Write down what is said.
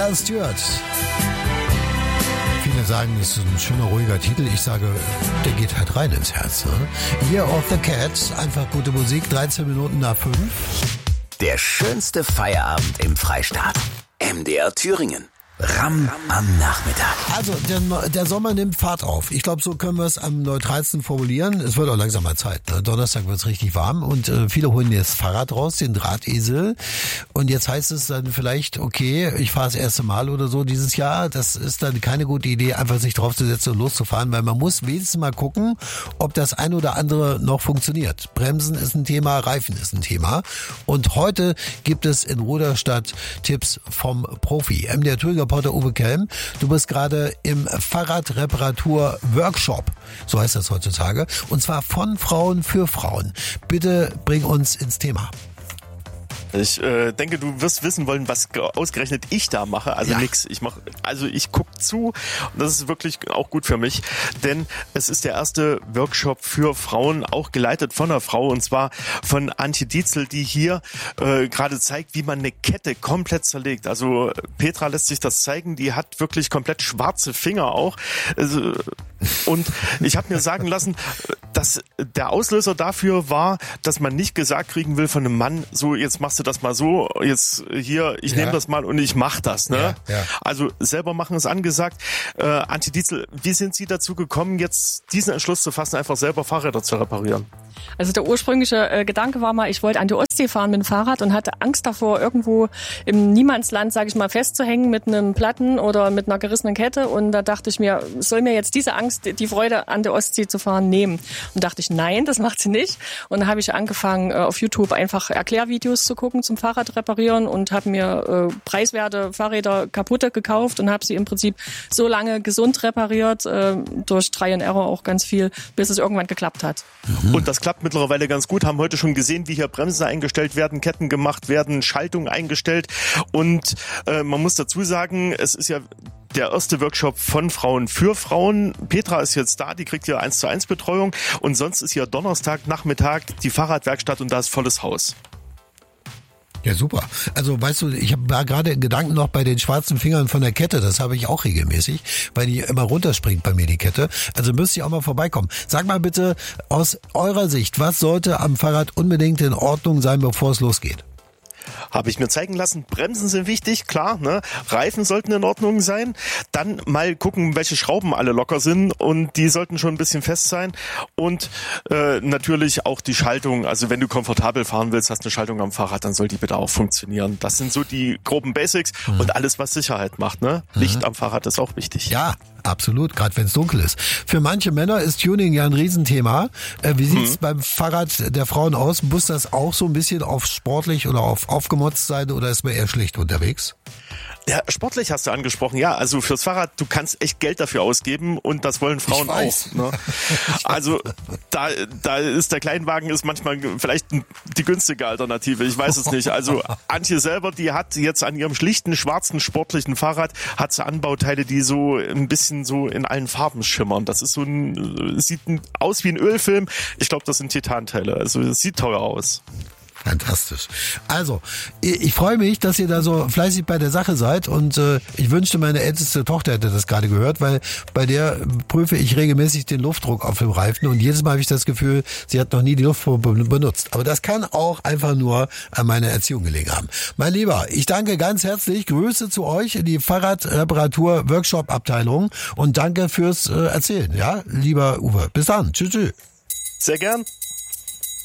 Al Stewart. Viele sagen, es ist ein schöner, ruhiger Titel. Ich sage, der geht halt rein ins Herz. Ne? Year of the Cat, einfach gute Musik, 13 Minuten nach 5. Der schönste Feierabend im Freistaat. MDR Thüringen. Ram am Nachmittag. Also, der Sommer nimmt Fahrt auf. Ich glaube, so können wir es am neutralsten formulieren. Es wird auch langsam mal Zeit. Ne? Donnerstag wird es richtig warm und viele holen jetzt Fahrrad raus, den Drahtesel. Und jetzt heißt es dann vielleicht, okay, ich fahre das erste Mal oder so dieses Jahr. Das ist dann keine gute Idee, einfach sich draufzusetzen und loszufahren, weil man muss wenigstens mal gucken, ob das ein oder andere noch funktioniert. Bremsen ist ein Thema, Reifen ist ein Thema. Und heute gibt es in Ruderstadt Tipps vom Profi. MDR Thüringer Reporter Uwe Kelm. Du bist gerade im Fahrradreparatur-Workshop, so heißt das heutzutage, und zwar von Frauen für Frauen. Bitte bring uns ins Thema. Ich denke, du wirst wissen wollen, was ausgerechnet ich da mache. Also nix. Ich gucke zu und das ist wirklich auch gut für mich, denn es ist der erste Workshop für Frauen, auch geleitet von einer Frau, und zwar von Antje Dietzel, die hier gerade zeigt, wie man eine Kette komplett zerlegt. Also Petra lässt sich das zeigen, die hat wirklich komplett schwarze Finger auch. Und ich habe mir sagen lassen, dass der Auslöser dafür war, dass man nicht gesagt kriegen will von einem Mann, so jetzt machst du das mal so, jetzt hier, ich nehme das mal und ich mach das. Ne? Ja. Also selber machen ist angesagt. Antje Dietzel, wie sind Sie dazu gekommen, jetzt diesen Entschluss zu fassen, einfach selber Fahrräder zu reparieren? Also der ursprüngliche Gedanke war mal, ich wollte an die Ostsee fahren mit dem Fahrrad und hatte Angst davor, irgendwo im Niemandsland, sage ich mal, festzuhängen mit einem Platten oder mit einer gerissenen Kette. Und da dachte ich mir, soll mir jetzt diese Angst, die Freude an der Ostsee zu fahren, nehmen? Und dachte ich, nein, das macht sie nicht. Und dann habe ich angefangen, auf YouTube einfach Erklärvideos zu gucken zum Fahrrad reparieren und habe mir preiswerte Fahrräder kaputte gekauft und habe sie im Prinzip so lange gesund repariert, durch Try and Error auch ganz viel, bis es irgendwann geklappt hat. Und das klappt mittlerweile ganz gut, haben heute schon gesehen, wie hier Bremsen eingestellt werden, Ketten gemacht werden, Schaltung eingestellt, und man muss dazu sagen, es ist ja der erste Workshop von Frauen für Frauen. Petra ist jetzt da, die kriegt hier 1:1 Betreuung, und sonst ist hier Donnerstag Nachmittag die Fahrradwerkstatt und da ist volles Haus. Ja, super. Also weißt du, ich war gerade in Gedanken noch bei den schwarzen Fingern von der Kette. Das habe ich auch regelmäßig, weil die immer runterspringt bei mir, die Kette. Also müsst ihr auch mal vorbeikommen. Sag mal bitte aus eurer Sicht, was sollte am Fahrrad unbedingt in Ordnung sein, bevor es losgeht? Habe ich mir zeigen lassen, Bremsen sind wichtig, klar, ne? Reifen sollten in Ordnung sein. Dann mal gucken, welche Schrauben alle locker sind, und die sollten schon ein bisschen fest sein. Und natürlich auch die Schaltung. Also wenn du komfortabel fahren willst, hast eine Schaltung am Fahrrad, dann soll die bitte auch funktionieren. Das sind so die groben Basics und alles, was Sicherheit macht, ne? Licht am Fahrrad ist auch wichtig. Ja, absolut, gerade wenn es dunkel ist. Für manche Männer ist Tuning ja ein Riesenthema. Wie sieht's beim Fahrrad der Frauen aus? Muss das auch so ein bisschen auf sportlich oder auf aufgemotzt sein, oder ist man eher schlicht unterwegs? Ja, sportlich hast du angesprochen. Ja, also fürs Fahrrad, du kannst echt Geld dafür ausgeben, und das wollen Frauen auch. Ne? Also da ist der Kleinwagen ist manchmal vielleicht die günstige Alternative. Ich weiß es nicht. Also Antje selber, die hat jetzt an ihrem schlichten, schwarzen, sportlichen Fahrrad, hat sie Anbauteile, die so ein bisschen so in allen Farben schimmern. Das ist sieht aus wie ein Ölfilm. Ich glaube, das sind Titanteile. Also es sieht teuer aus. Fantastisch. Also, ich freue mich, dass ihr da so fleißig bei der Sache seid, und ich wünschte, meine älteste Tochter hätte das gerade gehört, weil bei der prüfe ich regelmäßig den Luftdruck auf dem Reifen, und jedes Mal habe ich das Gefühl, sie hat noch nie die Luftpumpe benutzt. Aber das kann auch einfach nur an meiner Erziehung gelegen haben. Mein Lieber, ich danke ganz herzlich, Grüße zu euch in die Fahrradreparatur-Workshop-Abteilung, und danke fürs Erzählen, ja, lieber Uwe. Bis dann. Tschüss. Sehr gern.